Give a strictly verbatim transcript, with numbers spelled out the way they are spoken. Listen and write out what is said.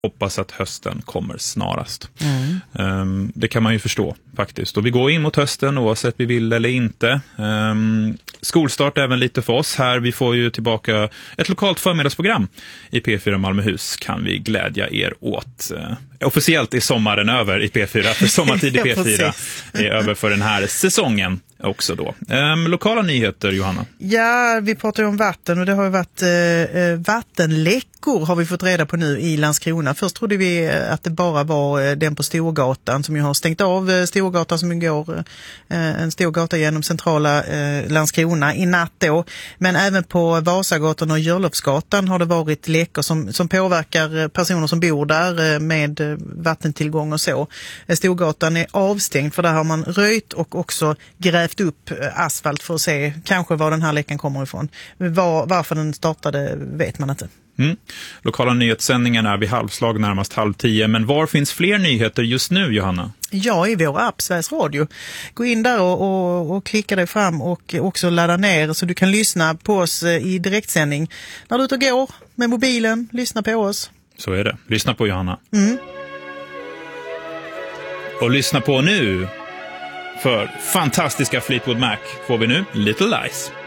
hoppas att hösten kommer snarast. Mm. Um, det kan man ju förstå faktiskt. Och vi går in mot hösten oavsett vi vill eller inte. Um, skolstart även lite för oss här. Vi får ju tillbaka ett lokalt förmiddagsprogram i P fyra Malmöhus. Kan vi glädja er åt. Uh, officiellt är sommaren över i P fyra. För sommartid i P fyra är över för den här säsongen också då. Um, lokala nyheter, Johanna? Ja, vi pratar ju om vatten och det har ju varit eh, vattenläckor har vi fått reda på nu i Landskrona. Först trodde vi att det bara var eh, den på Storgatan som ju har stängt av eh, Storgatan som går eh, en stor gata genom centrala eh, Landskrona i natt då. Men även på Vasagatan och Jörlofsgatan har det varit läckor som, som påverkar personer som bor där eh, med eh, vattentillgång och så. Eh, Storgatan är avstängd för där har man röjt och också grävt upp asfalt för att se kanske var den här läckan kommer ifrån. Var, varför den startade vet man inte. Mm. Lokala nyhetssändningen är vid halvslag närmast halv tio. Men var finns fler nyheter just nu, Johanna? Ja, i vår app Sveriges Radio. Gå in där och, och, och klicka dig fram och också ladda ner så du kan lyssna på oss i direktsändning. När du är ute och går med mobilen, lyssna på oss. Så är det. Lyssna på Johanna. Mm. Och lyssna på nu. För fantastiska Fleetwood Mac får vi nu Little Lies.